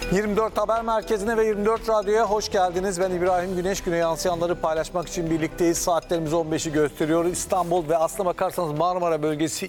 24 Haber Merkezi'ne ve 24 Radyo'ya hoş geldiniz. Ben İbrahim Güneş. Güne yansıyanları paylaşmak için birlikteyiz. Saatlerimiz 15'i gösteriyor. İstanbul ve aslına bakarsanız Marmara bölgesi